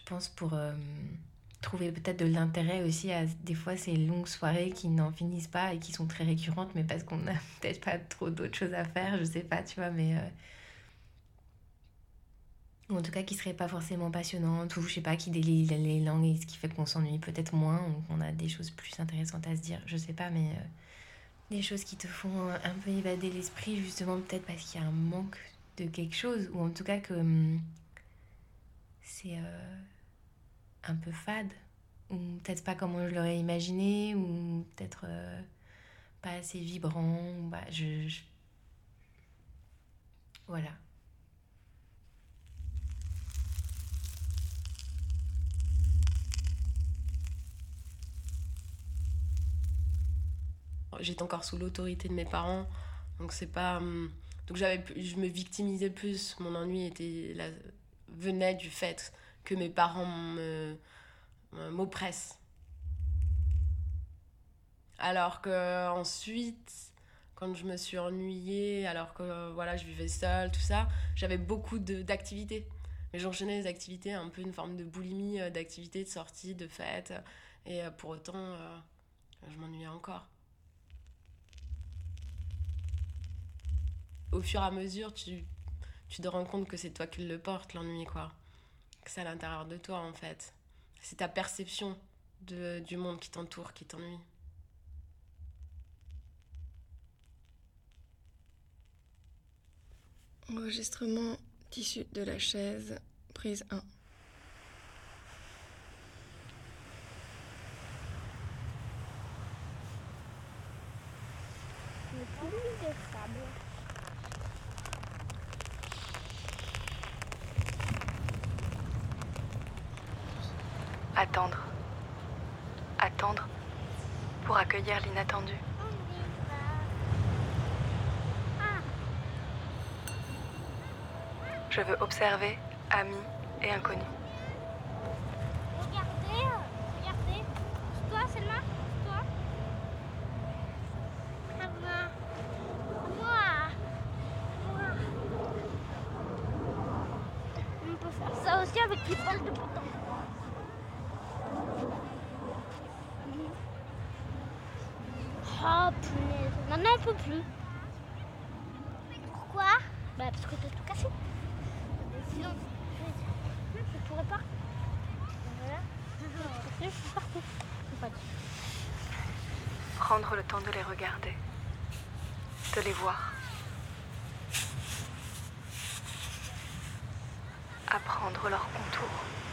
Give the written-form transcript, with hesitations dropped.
pense, pour trouver peut-être de l'intérêt aussi à des fois ces longues soirées qui n'en finissent pas et qui sont très récurrentes, mais parce qu'on n'a peut-être pas trop d'autres choses à faire, je sais pas, tu vois, mais... ou en tout cas qui seraient pas forcément passionnantes, ou je sais pas, qui délient les langues et ce qui fait qu'on s'ennuie peut-être moins, ou qu'on a des choses plus intéressantes à se dire, je sais pas, mais des choses qui te font un peu évader l'esprit, justement, peut-être parce qu'il y a un manque de quelque chose, ou en tout cas que c'est un peu fade, ou peut-être pas comme je l'aurais imaginé, ou peut-être pas assez vibrant, ou bah, voilà. J'étais encore sous l'autorité de mes parents, donc c'est pas. Donc je me victimisais plus. Mon ennui venait du fait que mes parents m'oppressent. Alors que ensuite, quand je me suis ennuyée, alors que voilà, je vivais seule, tout ça, j'avais beaucoup d'activités. Mais j'enchaînais les activités, un peu une forme de boulimie d'activités, de sorties, de fêtes. Et pour autant, je m'ennuyais encore. Au fur et à mesure, tu te rends compte que c'est toi qui le portes, l'ennui, quoi. Que c'est à l'intérieur de toi, en fait. C'est ta perception du monde qui t'entoure qui t'ennuie. Enregistrement tissu de la chaise, prise 1. Attendre. Attendre pour accueillir l'inattendu. Je veux observer amis et inconnus. Regardez. C'est toi, Selma? C'est toi? Moi. On peut faire ça aussi avec les balles de bâton. Oh punaise, maintenant on peut plus. Pourquoi? Bah parce que t'as tout cassé. Sinon, je pourrais pas. Voilà. Je suis partout. Prendre le temps de les regarder, de les voir. Apprendre leurs contours.